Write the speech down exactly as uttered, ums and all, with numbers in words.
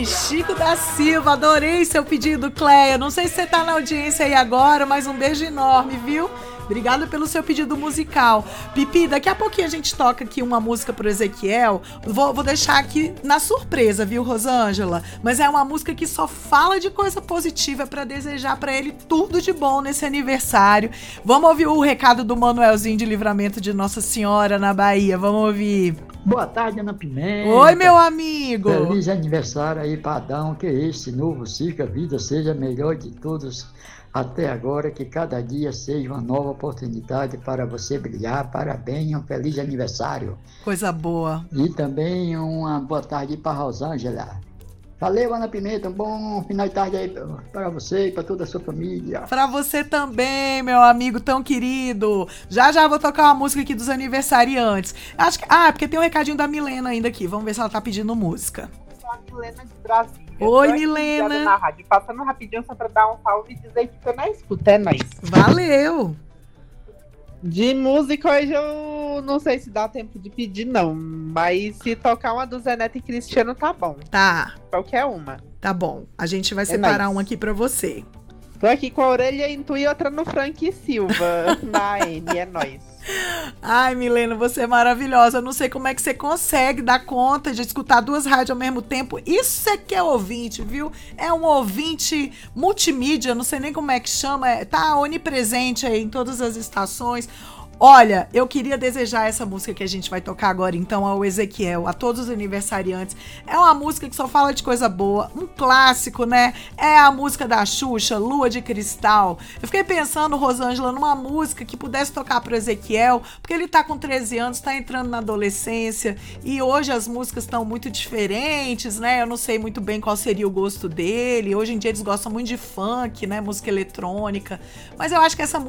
Sim, Chico da Silva, adorei seu pedido, Cleia. Não sei se você tá na audiência aí agora, mas um beijo enorme, viu? Obrigada pelo seu pedido musical. Pipi, daqui a pouquinho a gente toca aqui uma música pro Ezequiel. Vou, vou deixar aqui na surpresa, viu, Rosângela? Mas é uma música que só fala de coisa positiva pra desejar pra ele tudo de bom nesse aniversário. Vamos ouvir o recado do Manuelzinho de Livramento de Nossa Senhora na Bahia. Vamos ouvir. Boa tarde, Ana Pimenta. Oi, meu amigo. Feliz aniversário aí, Padão. Que este novo ciclo, a vida seja melhor de todos até agora, que cada dia seja uma nova oportunidade para você brilhar. Parabéns, um feliz aniversário. Coisa boa. E também uma boa tarde para Rosângela. Valeu, Ana Pimenta, um bom final de tarde aí para você e para toda a sua família. Para você também, meu amigo tão querido. Já já vou tocar uma música aqui dos aniversariantes. Acho que, ah, porque tem um recadinho da Milena ainda aqui. Vamos ver se ela tá pedindo música. Eu sou a Milena de Brasília. Oi, Milena. Na rádio, passando rapidinho só para dar um salve e dizer que eu não escuto, é nóis. Valeu. De música hoje eu não sei se dá tempo de pedir, não. Mas se tocar uma do Zé Neto e Cristiano, tá bom. Tá. Qualquer uma. Tá bom. A gente vai É separar nóis. um aqui pra você. Tô aqui com a orelha em tu e outra no Frank Silva. Na N, é nóis. Ai, Milena, você é maravilhosa. Eu não sei como é que você consegue dar conta de escutar duas rádios ao mesmo tempo. Isso é que é ouvinte, viu? É um ouvinte multimídia, não sei nem como é que chama. É, tá onipresente aí em todas as estações. Olha, eu queria desejar essa música que a gente vai tocar agora, então, ao Ezequiel, a todos os aniversariantes. É uma música que só fala de coisa boa, um clássico, né? É a música da Xuxa, Lua de Cristal. Eu fiquei pensando, Rosângela, numa música que pudesse tocar pro Ezequiel, porque ele tá com treze anos, tá entrando na adolescência, e hoje as músicas estão muito diferentes, né? Eu não sei muito bem qual seria o gosto dele. Hoje em dia eles gostam muito de funk, né? Música eletrônica. Mas eu acho que essa